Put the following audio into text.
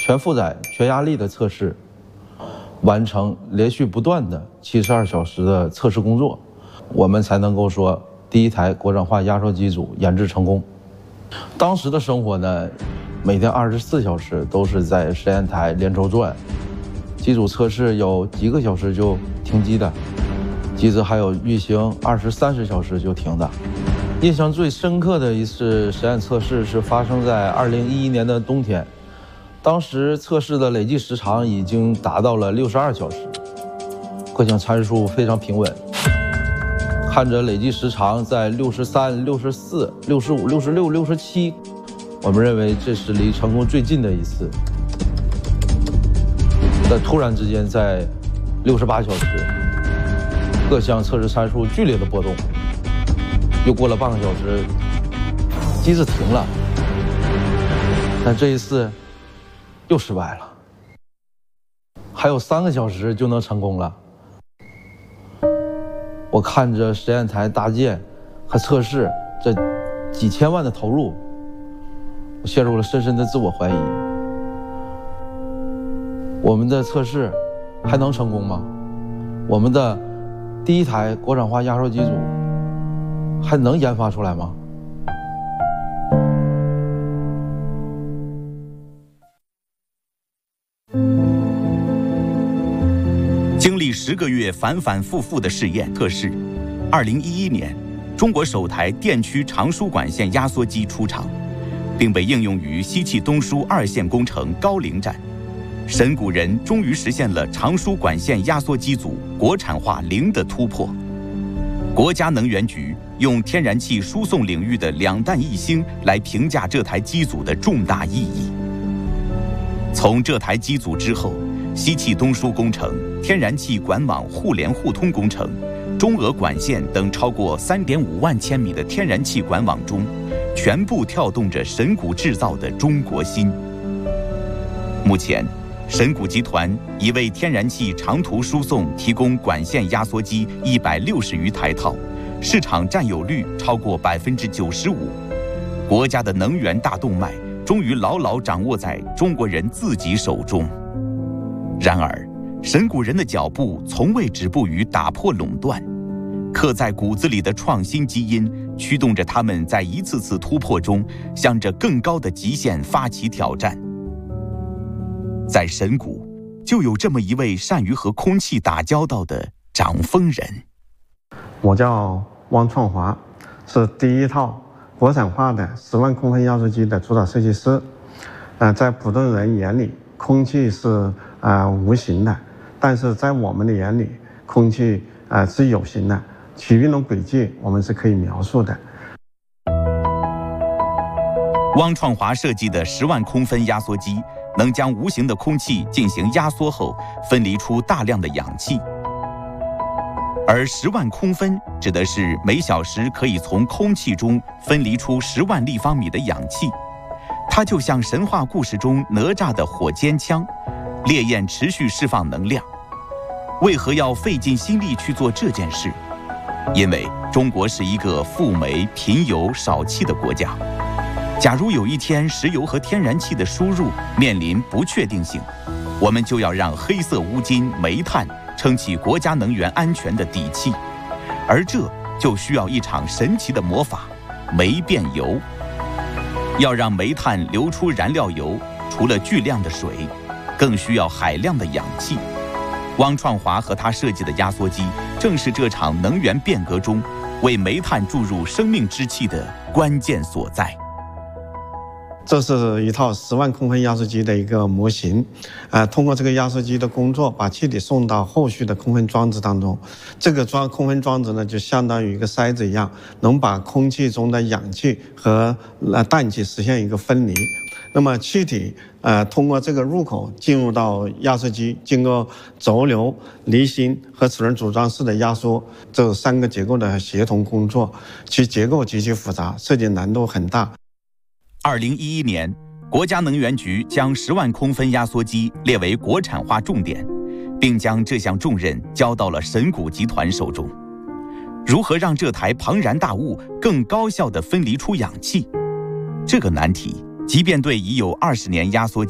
全负载、全压力的测试，完成连续不断的72小时的测试工作，我们才能够说第一台国产化压缩机组研制成功。当时的生活呢，每天24小时都是在实验台连轴转，机组测试有几个小时就停机的，机子还有运行20、30小时就停的。印象最深刻的一次实验测试是发生在2011年的冬天，当时测试的累计时长已经达到了62小时，各项参数非常平稳。看着累计时长在63、64、65、66、67，我们认为这是离成功最近的一次。但突然之间，在68小时，各项测试参数剧烈的波动，又过了半个小时，机子停了。但这一次又失败了，还有3个小时就能成功了。我看着实验台搭建和测试这几千万的投入，我陷入了深深的自我怀疑。我们的测试还能成功吗？我们的第一台国产化压缩机组还能研发出来吗？ 经历10个月反反复复的试验测试，2011年，中国首台电驱长输管线压缩机出厂，并被应用于西气东输2线工程高陵站。神谷人终于实现了长输管线压缩机组国产化零的突破。国家能源局用天然气输送领域的2弹1星来评价这台机组的重大意义。从这台机组之后，西气东输工程、天然气管网互联互通工程、中俄管线等超过3.5万千米的天然气管网中，全部跳动着神谷制造的中国心。目前，神谷集团已为天然气长途输送提供管线压缩机160余台套，市场占有率超过95%。国家的能源大动脉终于牢牢掌握在中国人自己手中。然而，神谷人的脚步从未止步于打破垄断，刻在骨子里的创新基因驱动着他们在一次次突破中，向着更高的极限发起挑战。在神谷，就有这么一位善于和空气打交道的掌风人。 我叫汪创华，是第一套国产化的10万空分压缩机的主导设计师。在普通人眼里，空气是无形的，但是在我们的眼里，空气是有形的，其运动轨迹我们是可以描述的。 汪创华设计的10万空分压缩机能将无形的空气进行压缩后，分离出大量的氧气。而10万空分指的是每小时可以从空气中分离出10万立方米的氧气。它就像神话故事中哪吒的火尖枪，烈焰持续释放能量。为何要费尽心力去做这件事？因为中国是一个富煤、贫油、少气的国家。假如有一天石油和天然气的输入面临不确定性，我们就要让黑色乌金、煤炭撑起国家能源安全的底气，而这就需要一场神奇的魔法——煤变油。要让煤炭流出燃料油，除了巨量的水，更需要海量的氧气。汪创华和他设计的压缩机，正是这场能源变革中为煤炭注入生命之气的关键所在。 这是一套10万空分压缩机的一个模型，通过这个压缩机的工作，把气体送到后续的空分装置当中。这个空分装置呢，就相当于一个筛子一样，能把空气中的氧气和氮气实现一个分离。那么气体通过这个入口进入到压缩机，经过轴流、离心和齿轮组装式的压缩，这3个结构的协同工作，其结构极其复杂，设计难度很大。 2011年，国家能源局将10万空分压缩机列为国产化重点，并将这项重任交到了神谷集团手中。如何让这台庞然大物更高效地分离出氧气？这个难题，即便对已有20年压缩机